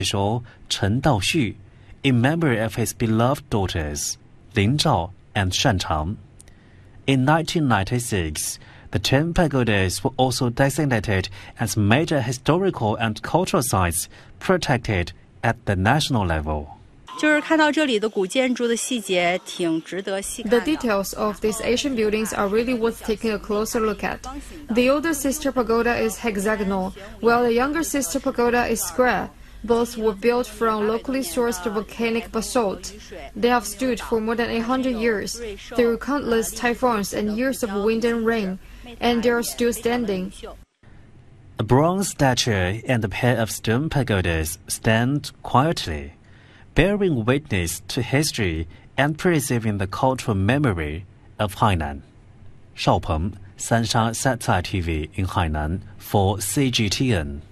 说陈道旭 in memory of his beloved daughters, Lin Zhao and Shan Chang. In 1996, the 10 pagodas were also designated as major historical and cultural sites protected at the national level. 就是看到这里的古建筑的细节挺值得细看的。 The details of these ancient buildings are really worth taking a closer look at. The older sister pagoda is hexagonal, while the younger sister pagoda is square. Both were built from locally sourced volcanic basalt. They have stood for more than 800 years, through countless typhoons and years of wind and rain, and they are still standing. A bronze statue and a pair of stone pagodas stand quietly, bearing witness to history and preserving the cultural memory of Hainan. 邵鹏，三沙 Satellite TV in Hainan for CGTN.